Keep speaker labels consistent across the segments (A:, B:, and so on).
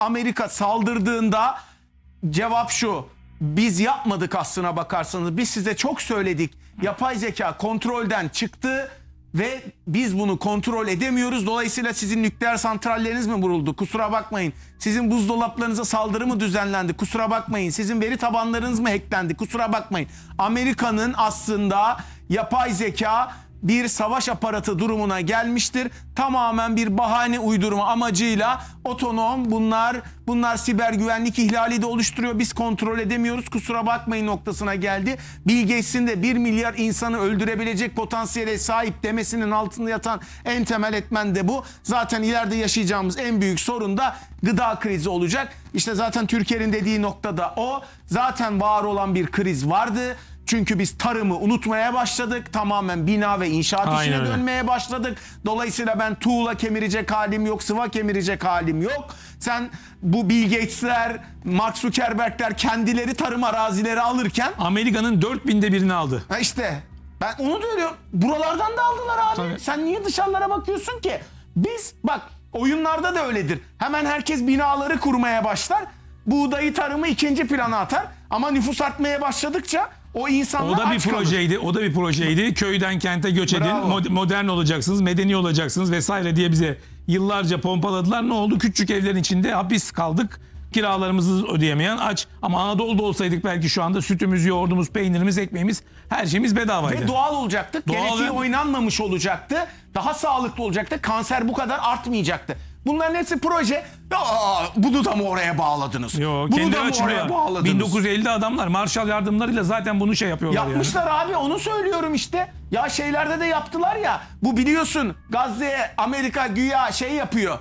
A: Amerika saldırdığında cevap şu: biz yapmadık aslına bakarsanız. Biz size çok söyledik. Yapay zeka kontrolden çıktı ve biz bunu kontrol edemiyoruz. Dolayısıyla sizin nükleer santralleriniz mi vuruldu? Kusura bakmayın. Sizin buzdolaplarınıza saldırı mı düzenlendi? Kusura bakmayın. Sizin veri tabanlarınız mı hacklendi? Kusura bakmayın. Amerika'nın aslında yapay zeka bir savaş aparatı durumuna gelmiştir. Tamamen bir bahane uydurma amacıyla otonom, bunlar siber güvenlik ihlali de oluşturuyor. Biz kontrol edemiyoruz. Kusura bakmayın noktasına geldi. Bill Gates'in de 1 milyar insanı öldürebilecek potansiyele sahip demesinin altında yatan en temel etmen de bu. Zaten ileride yaşayacağımız en büyük sorun da gıda krizi olacak. İşte zaten Türkiye'nin dediği noktada o. Zaten var olan bir kriz vardı. Çünkü biz tarımı unutmaya başladık. Tamamen bina ve inşaat işine dönmeye başladık. Dolayısıyla ben tuğla kemirecek halim yok, sıva kemirecek halim yok. Sen bu Bill Gates'ler, Mark Zuckerberg'ler kendileri tarım arazileri alırken...
B: Amerika'nın 1/4000'ini aldı.
A: Ha işte ben onu diyorum. Buralardan da aldılar abi.
B: Tabii.
A: Sen niye dışarılara bakıyorsun ki? Biz bak oyunlarda da öyledir. Hemen herkes binaları kurmaya başlar. Buğdayı, tarımı ikinci plana atar. Ama nüfus artmaya başladıkça o insanlar
B: O da bir
A: aç kalır.
B: projeydi. O da bir projeydi. Köyden kente göç edin.
A: Bravo.
B: Modern olacaksınız, medeni olacaksınız vesaire diye bize yıllarca pompaladılar. Ne oldu? Küçük evlerin içinde hapis kaldık. Kiralarımızı ödeyemeyen aç. Ama Anadolu'da olsaydık belki şu anda sütümüz, yoğurdumuz, peynirimiz, ekmeğimiz, her şeyimiz bedavaydı.
A: Ve doğal olacaktı.
B: Doğal
A: Genetiği
B: ve...
A: oynanmamış olacaktı. Daha sağlıklı olacaktı. Kanser bu kadar artmayacaktı. Bunların hepsi proje. Bunu da mı oraya bağladınız?
B: Yok,
A: Bunu
B: kendi
A: da mı oraya
B: açmıyor.
A: bağladınız?
B: 1950'de adamlar Marshall yardımlarıyla zaten bunu şey yapıyorlar.
A: Yapmışlar abi, onu söylüyorum işte. Ya şeylerde de yaptılar ya. Bu biliyorsun Gazze'ye Amerika güya şey yapıyor.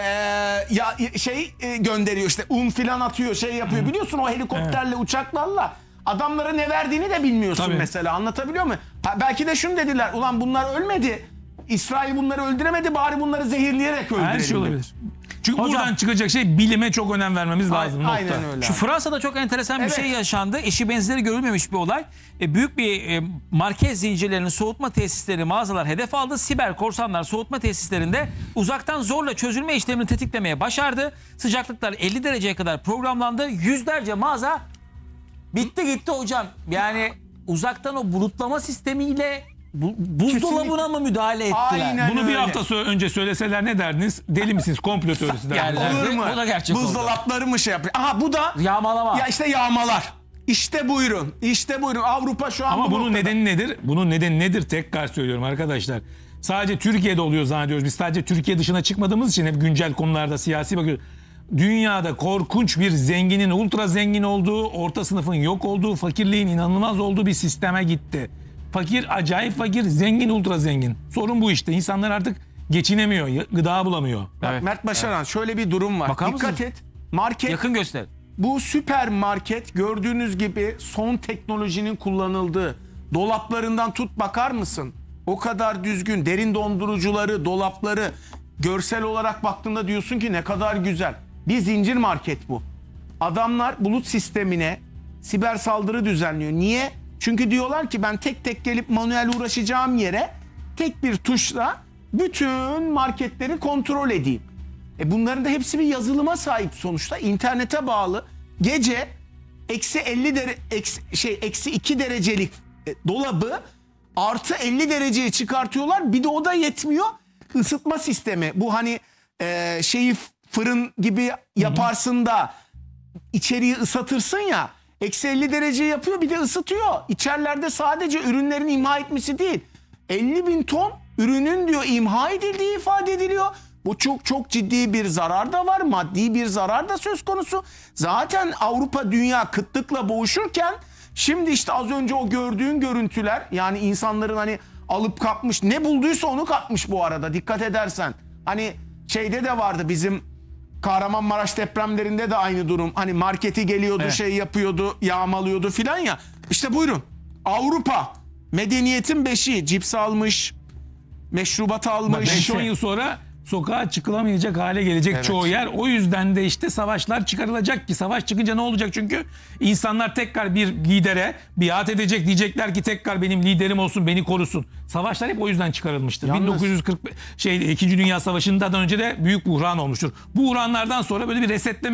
A: Gönderiyor işte, filan atıyor, şey yapıyor. Biliyorsun o helikopterle, uçaklarla. Adamlara ne verdiğini de bilmiyorsun.
B: Tabii.
A: Mesela, anlatabiliyor muyum? Belki de şunu dediler: ulan bunlar ölmedi. İsrail bunları öldüremedi, bari bunları zehirleyerek öldürelim.
B: Her şey olabilir. Çünkü
C: Hocam,
B: buradan çıkacak şey, bilime çok önem vermemiz lazım. Nokta.
A: Aynen öyle.
C: Şu Fransa'da çok enteresan bir şey yaşandı. Eşi benzeri görülmemiş bir olay. Büyük bir market zincirlerinin soğutma tesisleri, mağazalar hedef aldı. Siber korsanlar soğutma tesislerinde uzaktan zorla çözülme işlemini tetiklemeye başardı. Sıcaklıklar 50 dereceye kadar programlandı. Yüzlerce mağaza bitti gitti hocam. Yani uzaktan o bulutlama sistemiyle buzdolabına mı müdahale ettiler?
A: Aynen
B: Bunu bir
A: öyle.
B: hafta önce söyleseler ne derdiniz? Deli misiniz? Komplo teorisi derdiniz.
A: Olur mu?
C: O da gerçek oldu.
A: Buzdolapları mı şey yapıyor? Aha bu da
C: Yağmalama.
A: ya işte yağmalar. İşte buyurun. İşte buyurun. Avrupa şu an
B: Ama
A: bu
B: bunun
A: noktada.
B: nedeni nedir? Bunun nedeni nedir? Tekrar söylüyorum arkadaşlar. Sadece Türkiye'de oluyor zannediyoruz. Biz sadece Türkiye dışına çıkmadığımız için hep güncel konularda siyasi bakıyoruz. Dünyada korkunç bir zenginin ultra zengin olduğu, orta sınıfın yok olduğu, fakirliğin inanılmaz olduğu bir sisteme gitti. Fakir acayip fakir, zengin ultra zengin. Sorun bu işte. İnsanlar artık geçinemiyor, gıda bulamıyor.
A: Bak Mert Başaran, şöyle bir durum var.
C: Bakar
A: Dikkat
C: mısınız?
A: et. Market,
C: Yakın göster.
A: bu süpermarket gördüğünüz gibi son teknolojinin kullanıldığı. Dolaplarından tut, bakar mısın? O kadar düzgün, derin dondurucuları, dolapları, görsel olarak baktığında diyorsun ki ne kadar güzel. Bir zincir market bu. Adamlar bulut sistemine siber saldırı düzenliyor. Niye? Çünkü diyorlar ki ben tek tek gelip manuel uğraşacağım yere tek bir tuşla bütün marketleri kontrol edeyim. Bunların da hepsi bir yazılıma sahip sonuçta. İnternete bağlı. Gece eksi 2 derecelik dolabı artı 50 dereceye çıkartıyorlar. Bir de o da yetmiyor. Isıtma sistemi. Bu hani fırın gibi yaparsın da içeriği ısıtırsın ya. Eksi 50 derece yapıyor, bir de ısıtıyor. İçerilerde sadece ürünlerin imha etmesi değil, 50.000 ton ürünün diyor imha edildiği ifade ediliyor. Bu çok ciddi bir zarar da var. Maddi bir zarar da söz konusu. Zaten Avrupa, dünya kıtlıkla boğuşurken şimdi işte az önce o gördüğün görüntüler, yani insanların hani alıp kapmış, ne bulduysa onu kapmış bu arada, dikkat edersen. Hani şeyde de vardı, bizim Kahramanmaraş depremlerinde de aynı durum. Hani marketi geliyordu, şey yapıyordu, yağmalıyordu filan ya. İşte buyurun. Avrupa medeniyetin beşiği. Cips almış, meşrubat almış.
B: 5-10 yıl sonra sokağa çıkılamayacak hale gelecek çoğu yer. O yüzden de işte savaşlar çıkarılacak ki savaş çıkınca ne olacak? Çünkü insanlar tekrar bir lidere biat edecek, diyecekler ki tekrar benim liderim olsun, beni korusun. Savaşlar hep o yüzden çıkarılmıştır.
A: Yalnız,
B: 1940 2. Dünya Savaşı'ndan önce de büyük buhran olmuştur. Buhranlardan sonra böyle bir resetleme